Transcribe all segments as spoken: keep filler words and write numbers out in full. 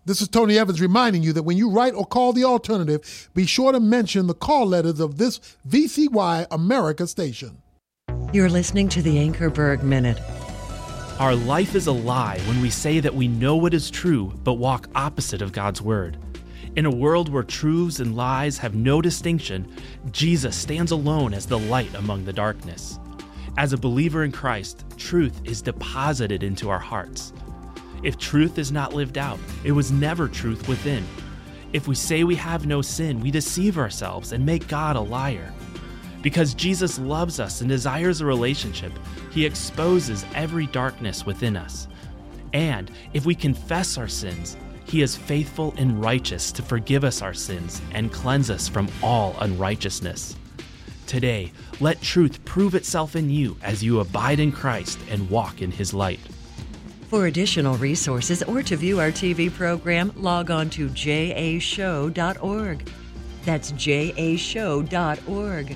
This is Tony Evans reminding you that when you write or call the alternative, be sure to mention the call letters of this V C Y America station. You're listening to the Anchorberg Minute. Our life is a lie when we say that we know what is true, but walk opposite of God's word. In a world where truths and lies have no distinction, Jesus stands alone as the light among the darkness. As a believer in Christ, truth is deposited into our hearts. If truth is not lived out, it was never truth within. If we say we have no sin, we deceive ourselves and make God a liar. Because Jesus loves us and desires a relationship, he exposes every darkness within us. And if we confess our sins, he is faithful and righteous to forgive us our sins and cleanse us from all unrighteousness. Today, let truth prove itself in you as you abide in Christ and walk in his light. For additional resources or to view our T V program, log on to j a show dot org. That's j a show dot org.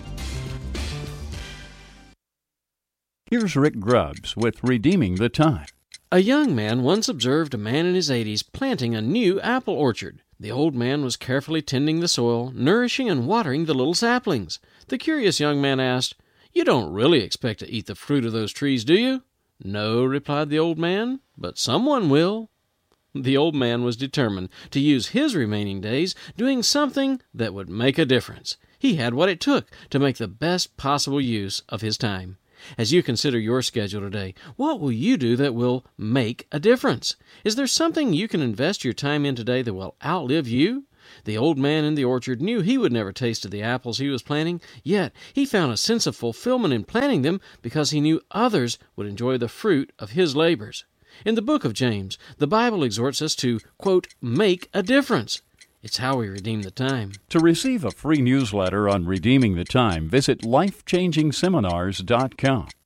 Here's Rick Grubbs with Redeeming the Time. A young man once observed a man in his eighties planting a new apple orchard. The old man was carefully tending the soil, nourishing and watering the little saplings. The curious young man asked, "You don't really expect to eat the fruit of those trees, do you?" "No," replied the old man, "but someone will." The old man was determined to use his remaining days doing something that would make a difference. He had what it took to make the best possible use of his time. As you consider your schedule today, what will you do that will make a difference? Is there something you can invest your time in today that will outlive you? The old man in the orchard knew he would never taste of the apples he was planting, yet he found a sense of fulfillment in planting them because he knew others would enjoy the fruit of his labors. In the book of James, the Bible exhorts us to, quote, make a difference. It's how we redeem the time. To receive a free newsletter on Redeeming the Time, visit life changing seminars dot com.